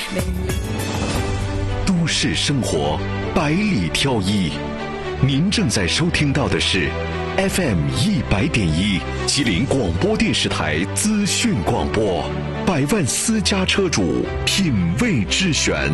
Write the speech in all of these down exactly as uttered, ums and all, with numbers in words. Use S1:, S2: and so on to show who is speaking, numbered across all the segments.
S1: 都市生活百里挑一，您正在收听到的是 F M 一百点一吉林广播电视台资讯广播，百万私家车主品味之选。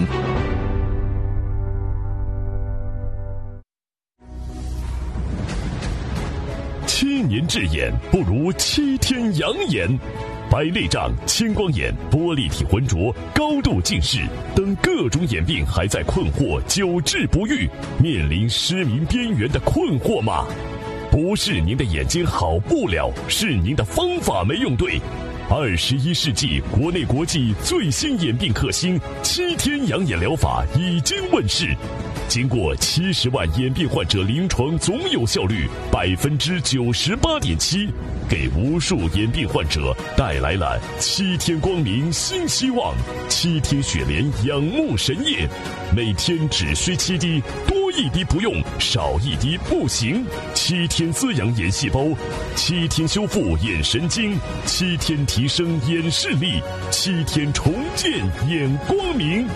S2: 七年治眼不如七天养眼。白内障、青光眼、玻璃体浑浊、高度近视等各种眼病还在困惑久治不愈，面临失明边缘的困惑吗？不是您的眼睛好不了，是您的方法没用对。二十一世纪国内国际最新眼病克星七天养眼疗法已经问世，经过七十万眼病患者临床总有效率百分之九十八点七，给无数眼病患者带来了七天光明新希望。七天雪莲养目神液，每天只需七滴，多一滴不用，少一滴不行。七天滋养眼细胞，七天修复眼神经，七天提升眼视力，七天重建眼光明。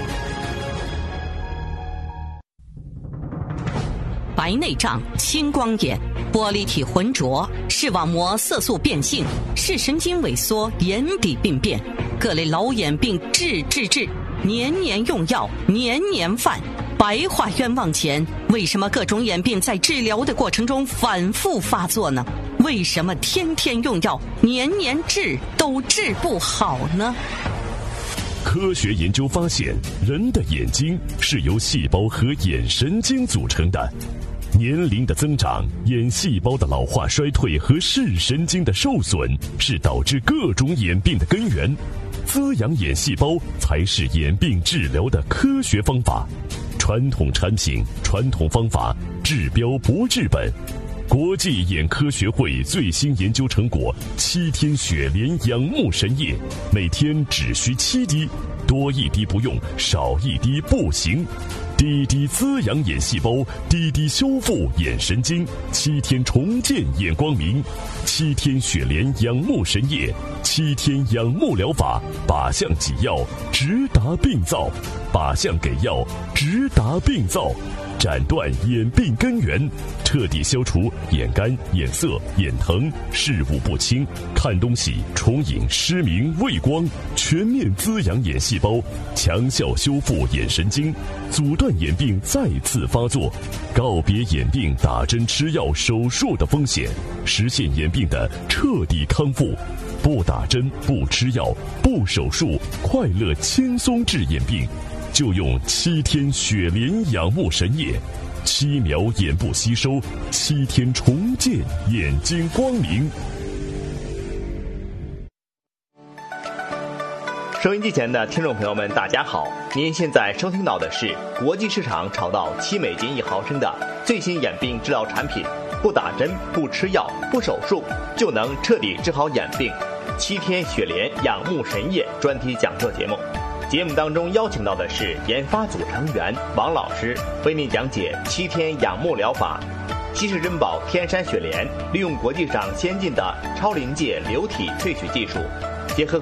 S3: 白内障、青光眼、玻璃体浑浊、视网膜色素变性、视神经萎缩、眼底病变，各类老眼病治治治，年年用药，年年犯，白花冤枉钱。为什么各种眼病在治疗的过程中反复发作呢？为什么天天用药，年年治都治不好呢？
S2: 科学研究发现，人的眼睛是由细胞和眼神经组成的。年龄的增长，眼细胞的老化衰退和视神经的受损是导致各种眼病的根源。滋养眼细胞才是眼病治疗的科学方法。传统产品、传统方法，治标不治本。国际眼科学会最新研究成果：七天雪莲养目神液，每天只需七滴，多一滴不用，少一滴不行。滴滴滋养眼细胞，滴滴修复眼神经，七天重建眼光明。七天雪莲养目神液，七天养目疗法，靶向给药，直达病灶，靶向给药，直达病灶。斩断眼病根源，彻底消除眼干、眼涩、眼疼、视物不清、看东西重影、失明、畏光，全面滋养眼细胞，强效修复眼神经，阻断眼病再次发作，告别眼病打针吃药手术的风险，实现眼病的彻底康复。不打针，不吃药，不手术，快乐轻松治眼病。就用七天雪莲养目神液，七秒眼部吸收，七天重建眼睛光明。
S4: 收音机前的听众朋友们，大家好！您现在收听到的是国际市场炒到七美金一毫升的最新眼病治疗产品，不打针、不吃药、不手术，就能彻底治好眼病。七天雪莲养目神液专题讲座节目。节目当中邀请到的是研发组成员王老师，为您讲解七天养目疗法。稀世珍宝天山雪莲利用国际上先进的超临界流体萃取技术，结合